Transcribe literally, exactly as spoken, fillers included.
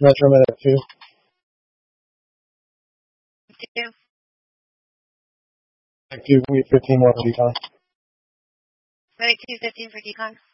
Metro minute two. Two. Like two, we fifteen more for decon. Wait, two fifteen for decon.